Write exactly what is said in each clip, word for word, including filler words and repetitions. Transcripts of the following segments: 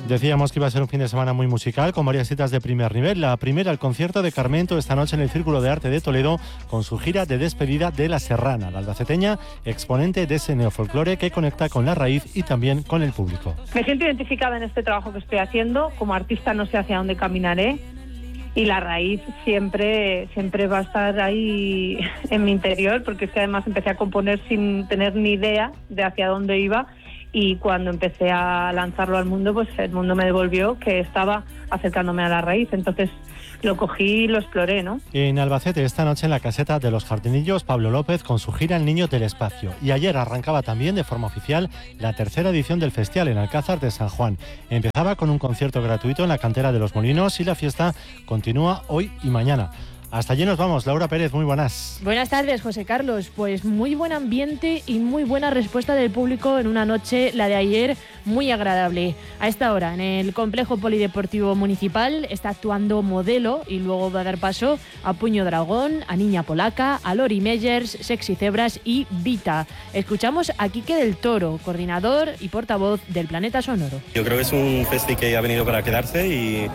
Decíamos que iba a ser un fin de semana muy musical, con varias citas de primer nivel. La primera, el concierto de Carmento esta noche en el Círculo de Arte de Toledo, con su gira de despedida de La Serrana, la albaceteña, exponente de ese neofolclore que conecta con la raíz y también con el público. Me siento identificada en este trabajo que estoy haciendo. Como artista no sé hacia dónde caminaré, y la raíz siempre, siempre va a estar ahí en mi interior, porque es que además empecé a componer sin tener ni idea de hacia dónde iba. Y cuando empecé a lanzarlo al mundo, pues el mundo me devolvió que estaba acercándome a la raíz. Entonces lo cogí y lo exploré, ¿no? En Albacete, esta noche en la caseta de los Jardinillos, Pablo López con su gira El Niño del Espacio. Y ayer arrancaba también de forma oficial la tercera edición del festival en Alcázar de San Juan. Empezaba con un concierto gratuito en la cantera de los Molinos y la fiesta continúa hoy y mañana. Hasta allí nos vamos. Laura Pérez, muy buenas. Buenas tardes, José Carlos. Pues muy buen ambiente y muy buena respuesta del público en una noche, la de ayer, muy agradable. A esta hora, en el Complejo Polideportivo Municipal, está actuando Modelo y luego va a dar paso a Puño Dragón, a Niña Polaca, a Lori Meyers, Sexy Zebras y Vita. Escuchamos a Quique del Toro, coordinador y portavoz del Planeta Sonoro. Yo creo que es un festi que ha venido para quedarse y...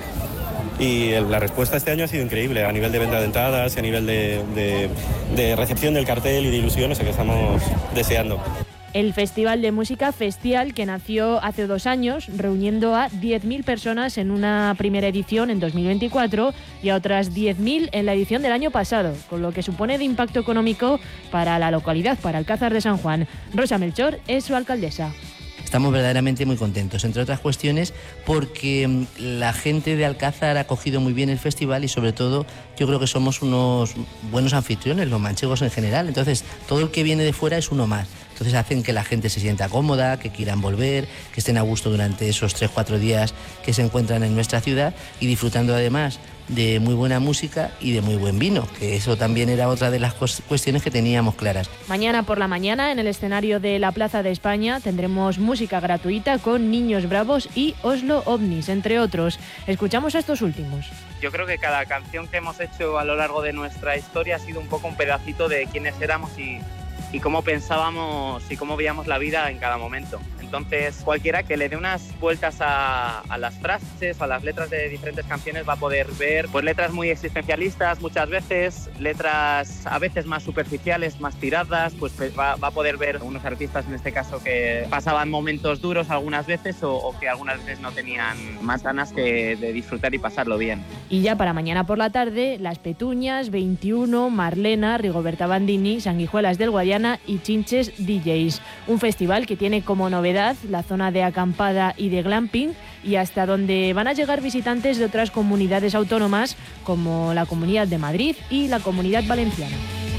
Y la respuesta este año ha sido increíble a nivel de venta de entradas, a nivel de, de, de recepción del cartel y de ilusiones que estamos deseando. El Festival de Música Festial, que nació hace dos años, reuniendo a diez mil personas en una primera edición en dos mil veinticuatro y a otras diez mil en la edición del año pasado, con lo que supone de impacto económico para la localidad, para Alcázar de San Juan. Rosa Melchor es su alcaldesa. Estamos verdaderamente muy contentos, entre otras cuestiones porque la gente de Alcázar ha acogido muy bien el festival y sobre todo yo creo que somos unos buenos anfitriones, los manchegos en general, entonces todo el que viene de fuera es uno más. Entonces hacen que la gente se sienta cómoda, que quieran volver, que estén a gusto durante esos tres cuatro días que se encuentran en nuestra ciudad y disfrutando además de muy buena música y de muy buen vino, que eso también era otra de las cuestiones que teníamos claras. Mañana por la mañana en el escenario de la Plaza de España tendremos música gratuita con Niños Bravos y Oslo Ovnis, entre otros. Escuchamos a estos últimos. Yo creo que cada canción que hemos hecho a lo largo de nuestra historia ha sido un poco un pedacito de quiénes éramos y, y cómo pensábamos y cómo veíamos la vida en cada momento. Entonces, cualquiera que le dé unas vueltas a, a las frases o a las letras de diferentes canciones va a poder ver pues letras muy existencialistas muchas veces, letras a veces más superficiales, más tiradas, pues va, va a poder ver unos artistas en este caso que pasaban momentos duros algunas veces o, o que algunas veces no tenían más ganas que de disfrutar y pasarlo bien. Y ya para mañana por la tarde, Las Petuñas, veintiuno, Marlena, Rigoberta Bandini, Sanguijuelas del Guadiana y Chinches D Js. Un festival que tiene como novedad la zona de acampada y de glamping y hasta donde van a llegar visitantes de otras comunidades autónomas como la Comunidad de Madrid y la Comunidad Valenciana.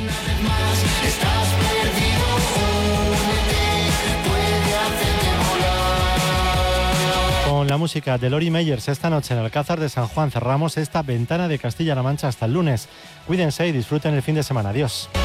Con la música de Lori Meyers esta noche en Alcázar de San Juan cerramos esta ventana de Castilla-La Mancha hasta el lunes. Cuídense y disfruten el fin de semana. Adiós.